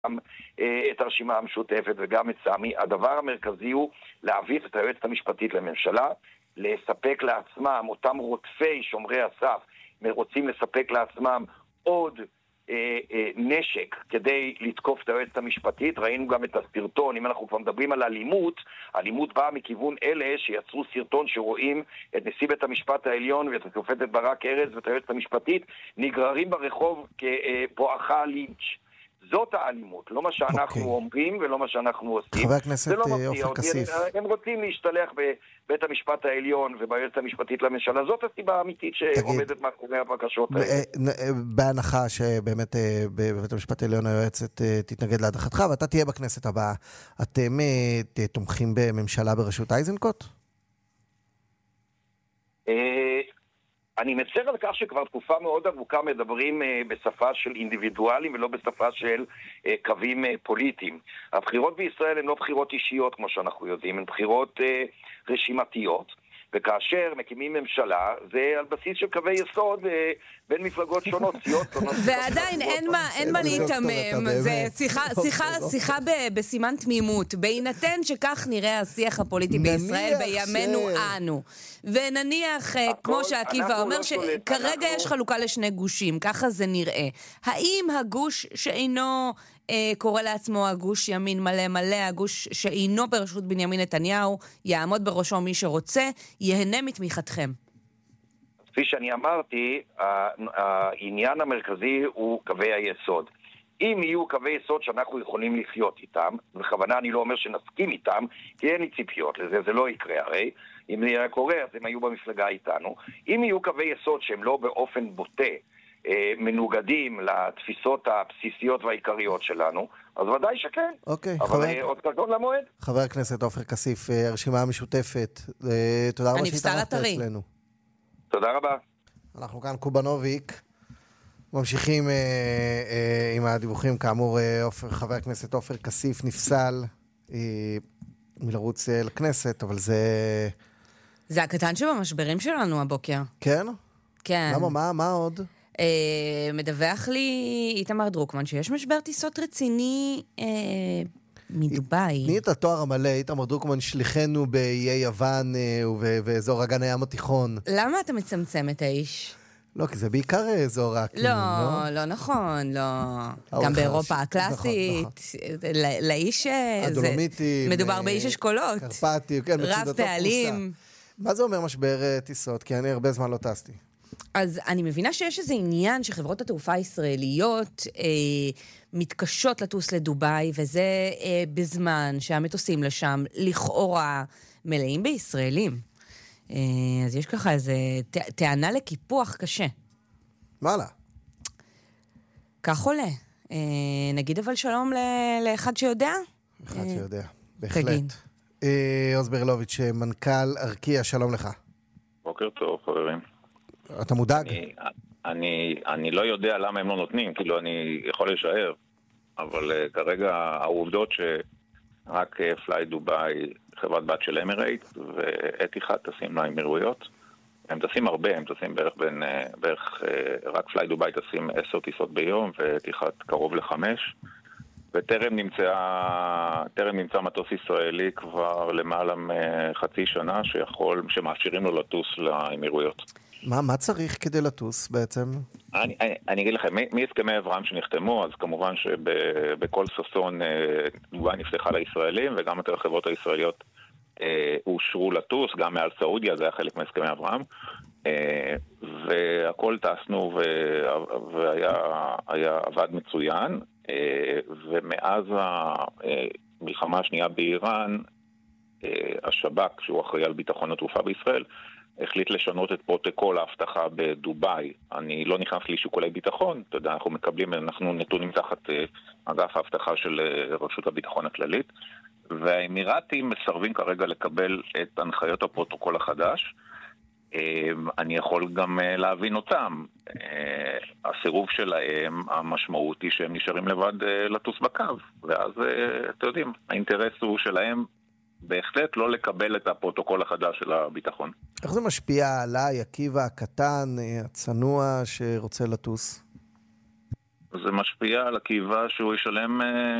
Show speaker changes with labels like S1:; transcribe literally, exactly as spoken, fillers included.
S1: גם את הרשימה המשותפת וגם את סמי. הדבר המרכזי הוא להעביר את היועצת המשפטית לממשלה, לספק לעצמם, אותם רודפי שומרי הסף, רוצים לספק לעצמם עוד אה, אה, נשק כדי לתקוף את היועצת המשפטית. ראינו גם את הסרטון, אם אנחנו כבר מדברים על אלימות, אלימות באה מכיוון אלה שיצרו סרטון שרואים את נשיא בית המשפט העליון ואת השופטת ברק ארז ואת היועצת המשפטית נגררים ברחוב כבואכה לינץ'. זאת האלימות, לא מה שאנחנו okay. אומרים ולא מה שאנחנו עושים.
S2: חבר הכנסת לא עופר כסיף.
S1: הם רוצים להשתלח בבית המשפט העליון וביועצת המשפטית לממשלה. זאת הסיבה האמיתית שעומדת מאחורי הבקשות האלה.
S2: בהנחה שבאמת בבית המשפט העליון היועצת תתנגד להדחתך, ואתה תהיה בכנסת הבאה. אתם תומכים בממשלה בראשות איזנקוט?
S1: אני מצר על כך שכבר תקופה מאוד ארוכה מדברים בשפה של אינדיבידואלים ולא בשפה של קווים פוליטיים. הבחירות בישראל הן לא בחירות אישיות כמו שאנחנו יודעים, הן בחירות רשימתיות, וכאשר מקימים ממשלה זה על בסיס של קווי יסוד בין מפלגות שונות, סיעות שונות.
S3: ועדיין אין מה להתאמם, זה שיחה בסימן תמימות, בהינתן שכך נראה השיח הפוליטי בישראל בימינו אנו. ונניח, כמו שעקיבא אומר, שכרגע יש חלוקה לשני גושים, ככה זה נראה. האם הגוש שאינו קורא לעצמו הגוש ימין מלא מלא, הגוש שאינו בראשות בנימין נתניהו, יעמוד בראשו מי שרוצה, יהנה מתמיכתכם?
S1: כפי שאני אמרתי, העניין המרכזי הוא קווי היסוד. אם יהיו קווי יסוד שאנחנו יכולים לחיות איתם, בכוונה אני לא אומר שנסכים איתם, כי אין לי ציפיות לזה, זה לא יקרה הרי. אם זה היה קורה, אז הם היו במפלגה איתנו. אם יהיו קווי יסוד שהם לא באופן בוטה, מנוגדים לתפיסות הבסיסיות והעיקריות שלנו, אז ודאי שכן.
S2: אוקיי.
S1: אבל עוד קרדון למועד.
S2: חבר הכנסת עופר כסיף, הרשימה המשותפת, תודה רבה שהתארחת אצלנו.
S1: תודה רבה.
S2: אנחנו כאן קובנוביק, ממשיכים אה, אה, עם הדיווחים. כאמור, אה, אופר, חבר הכנסת עופר כסיף נפסל אה, מלרוץ אה, לכנסת, אבל זה...
S3: זה הקטן שבמשברים שלנו הבוקר.
S2: כן?
S3: כן.
S2: למה? מה, מה עוד?
S3: אה, מדווח לי איתמר דרוקמן שיש משבר טיסות רציני אה, מדוביי.
S2: תני את התואר המלא, איתמר דרוקמן, שליחנו באיי יוון אה, ובאזור אגן הים התיכון.
S3: למה אתה מצמצם את האיש?
S2: לא, כי זה בעיקר אזור האקלים,
S3: לא?
S2: לא,
S3: לא נכון, לא. גם באירופה הקלאסית, לאיש...
S2: הדולומיטים,
S3: מדובר באיש אשכולות.
S2: קרפטי, כן,
S3: רב פעלים.
S2: מה זה אומר משבר טיסות? כי אני הרבה זמן לא טסתי.
S3: אז אני מבינה שיש איזה עניין שחברות התעופה הישראליות אה, מתקשות לטוס לדוביי, וזה אה, בזמן שהמטוסים לשם לכאורה מלאים בישראלים. אה, אז יש ככה איזה ט- טענה לקיפוח קשה.
S2: מה לה?
S3: כך עולה. אה, נגיד אבל שלום ל- לאחד שיודע?
S2: אחד
S3: אה,
S2: שיודע, בהחלט.
S3: תגיד.
S2: אה, עוז ברלוביץ', מנכ"ל ארקיע, שלום לך.
S4: בוקר טוב, חברים.
S2: אתה מודאג?
S4: אני, אני, אני לא יודע למה הם לא נותנים, כאילו אני יכול לשער, אבל uh, כרגע העובדות שרק פליי דוביי, חברת בת של אמרייט, ואתיחד טסים לאמירויות. הם טסים הרבה, הם טסים בערך בין, uh, בערך, uh, רק פליי דוביי טסים עשר טיסות ביום, ואתיחד קרוב לחמש. וטרם נמצא, טרם נמצא מטוס ישראלי כבר למעלה מחצי שנה שיכול, שמאפשרים לו לטוס לאמירויות.
S2: מה, מה צריך כדי לטוס בעצם?
S4: אני, אני, אני אגיד לכם, מהסכמי אברהם שנחתמו, אז כמובן שבכל ססון דוביי נפתחה לישראלים, וגם את החברות הישראליות אה, אושרו לטוס, גם מעל סעודיה, זה היה חלק מהסכמי אברהם, אה, והכל טסנו והיה היה, עבד מצוין, אה, ומאז המלחמה השנייה באיראן, אה, השב"כ, שהוא אחראי על ביטחון התעופה בישראל, החליט לשנות את פרוטוקול ההבטחה בדוביי. אני לא נכנס לשיקולי ביטחון, אתה יודע, אנחנו מקבלים, אנחנו נתונים תחת אגף ההבטחה של רשות הביטחון הכללית, והאמירתים מסרבים כרגע לקבל את הנחיות הפרוטוקול החדש. אני יכול גם להבין אותם. הסירוב שלהם, המשמעות היא שהם נשארים לבד לטוס בקו, ואז, אתם יודעים, האינטרס הוא שלהם בהחלט לא לקבל את הפרוטוקול החדש של הביטחון.
S2: איך זה משפיע עליי, עקיבא הקטן, הצנוע שרוצה לטוס?
S4: זה משפיע על הקיבה שהוא ישלם